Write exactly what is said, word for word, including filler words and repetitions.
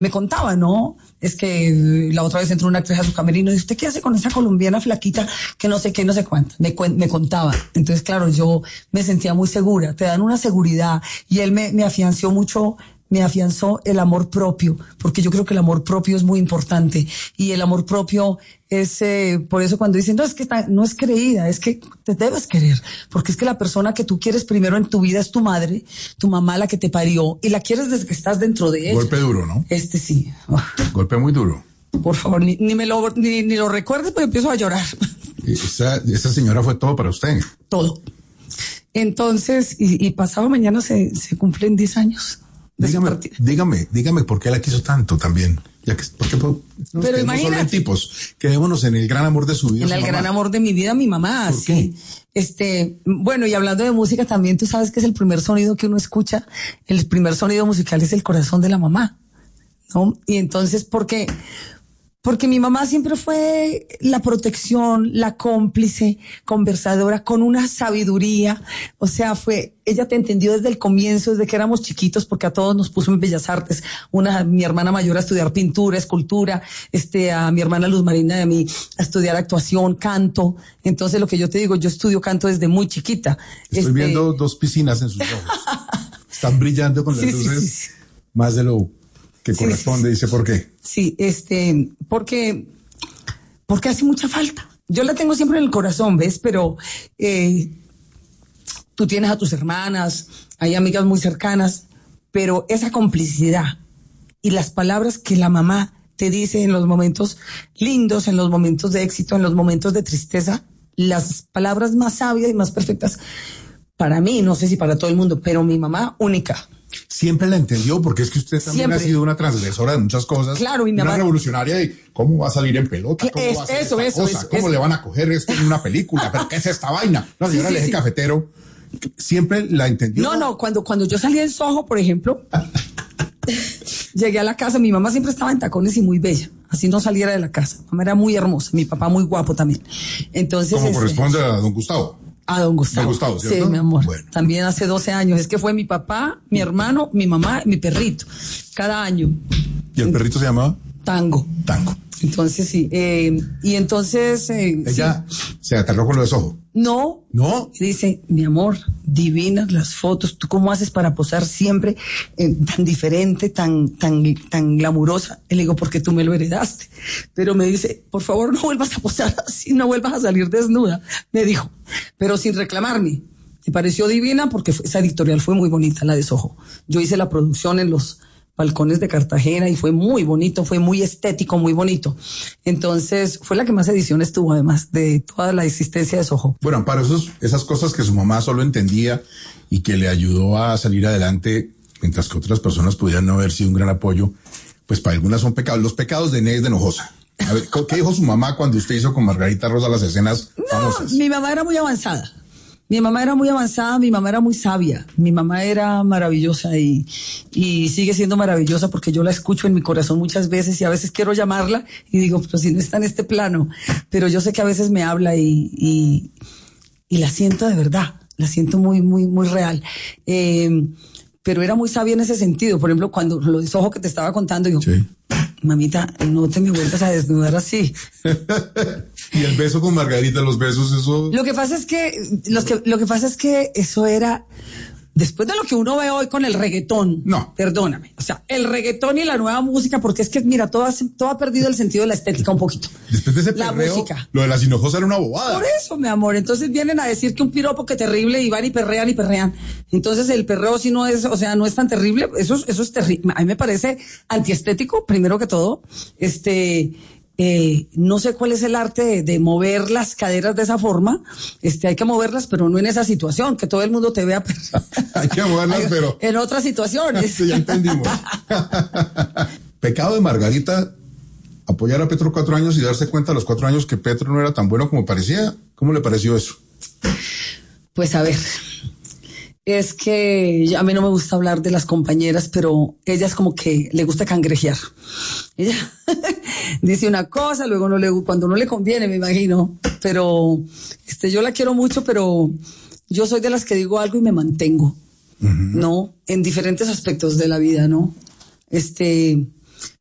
me contaba, ¿no? Es que la otra vez entró una actriz a su camerino y dice, ¿usted qué hace con esa colombiana flaquita que no sé qué, no sé cuánto? Me, me contaba. Entonces, claro, yo me sentía muy segura. Te dan una seguridad. Y él me, me afianció mucho, me afianzó el amor propio, porque yo creo que el amor propio es muy importante. Y el amor propio es, eh, por eso cuando dicen, no, es que está, no es creída, es que te debes querer. Porque es que la persona que tú quieres primero en tu vida es tu madre, tu mamá, la que te parió, y la quieres desde que estás dentro de ella. Golpe duro, ¿no? Este sí. Golpe muy duro. Por favor, ni, ni me lo, ni, ni lo recuerdes porque empiezo a llorar. Esa, esa señora fue todo para usted. Todo. Entonces, y, y pasado mañana se, se cumplen diez años. Dígame, dígame, dígame por qué la quiso tanto también. Ya que, ¿por qué no Pero imagínate, tipos? Quedémonos en el gran amor de su vida. En el gran amor de mi vida, mi mamá. ¿Por sí. qué? Este, bueno, y hablando de música también, tú sabes que es el primer sonido que uno escucha. El primer sonido musical es el corazón de la mamá, ¿no? Y entonces, ¿por qué? Porque mi mamá siempre fue la protección, la cómplice, conversadora, con una sabiduría. O sea, fue, ella te entendió desde el comienzo, desde que éramos chiquitos, porque a todos nos puso en Bellas Artes. Una, mi hermana mayor a estudiar pintura, escultura, este, a mi hermana Luz Marina y a mí a estudiar actuación, canto. Entonces, lo que yo te digo, yo estudio canto desde muy chiquita. Estoy este... viendo dos piscinas en sus ojos. Están brillando con las sí, luces sí, sí, sí. más de lo que sí, corresponde. Sí, sí. Dice, ¿por qué? Sí, este, porque, porque hace mucha falta. Yo la tengo siempre en el corazón, ¿ves? Pero eh, tú tienes a tus hermanas, hay amigas muy cercanas, pero esa complicidad y las palabras que la mamá te dice en los momentos lindos, en los momentos de éxito, en los momentos de tristeza, las palabras más sabias y más perfectas, para mí, no sé si para todo el mundo, pero mi mamá, única. Siempre la entendió, porque es que usted también Siempre. ha sido una transgresora de muchas cosas. Claro, y mi una mamá... revolucionaria de cómo va a salir en pelota, cómo es, va a hacer eso, esta eso, cosa, eso, cómo eso. le van a coger esto en una película, pero ¿qué es esta vaina? No, señora, sí, sí, le dije sí. cafetero. Siempre la entendió. No, no, cuando, cuando yo salí en Soho, por ejemplo, llegué a la casa, mi mamá siempre estaba en tacones y muy bella, así no saliera de la casa. Mi mamá era muy hermosa, mi papá muy guapo también. Entonces, como este, corresponde a don Gustavo. A don Gustavo. Don Gustavo, ¿cierto? Sí, mi amor. Bueno. También hace doce años. Es que fue mi papá, mi hermano, mi mamá, mi perrito. Cada año. ¿Y el perrito se llamaba? Tango. Tango. Entonces, sí. Eh, y entonces... Eh, ¿Ella sí. se aterró con lo de Soho? No. ¿No? Dice, mi amor, divinas las fotos. ¿Tú cómo haces para posar siempre eh, tan diferente, tan, tan, tan glamurosa? Y le digo, porque tú me lo heredaste. Pero me dice, por favor, no vuelvas a posar así, no vuelvas a salir desnuda. Me dijo, pero sin reclamarme. Me pareció divina porque esa editorial fue muy bonita, la de Soho. Yo hice la producción en los balcones de Cartagena y fue muy bonito, fue muy estético, muy bonito. Entonces, fue la que más ediciones tuvo, además, de toda la existencia de Soho. Bueno, Amparo, esos, esas cosas que su mamá solo entendía y que le ayudó a salir adelante, mientras que otras personas pudieran no haber sido un gran apoyo, pues para algunas son pecados. Los pecados de Inés de Hinojosa. A ver, ¿qué dijo su mamá cuando usted hizo con Margarita Rosa las escenas no, famosas? Mi mamá era muy avanzada. Mi mamá era muy avanzada, mi mamá era muy sabia, mi mamá era maravillosa y, y sigue siendo maravillosa porque yo la escucho en mi corazón muchas veces y a veces quiero llamarla y digo, pero si no está en este plano, pero yo sé que a veces me habla y, y, y la siento de verdad, la siento muy, muy, muy real. Eh, pero era muy sabia en ese sentido. Por ejemplo, cuando lo de Soho que te estaba contando, yo, sí. Mamita, no te me vuelvas a desnudar así. Y el beso con Margarita, los besos, eso. Lo que pasa es que, los que, lo que pasa es que eso era, después de lo que uno ve hoy con el reggaetón. No. Perdóname. O sea, el reggaetón y la nueva música, porque es que, mira, todo ha, todo ha perdido el sentido de la estética un poquito. Después de ese perreo, la música. Lo de las Hinojosas era una bobada. Por eso, mi amor. Entonces vienen a decir que un piropo que terrible y van y perrean y perrean. Entonces el perreo sí no es, o sea, no es tan terrible. Eso, eso es terrible. A mí me parece antiestético, primero que todo. Este, Eh, no sé cuál es el arte de, de mover las caderas de esa forma. Este, hay que moverlas, pero no en esa situación, que todo el mundo te vea. Hay que moverlas, pero en otras situaciones. Sí, ya entendimos. Pecado de Margarita, apoyar a Petro cuatro años y darse cuenta a los cuatro años que Petro no era tan bueno como parecía. ¿Cómo le pareció eso? Pues a ver, es que a mí no me gusta hablar de las compañeras, pero ella es como que le gusta cangrejear. Ella dice una cosa, luego no le, cuando no le conviene, me imagino. Pero este, yo la quiero mucho, pero yo soy de las que digo algo y me mantengo, uh-huh. ¿no? En diferentes aspectos de la vida, ¿no? Este,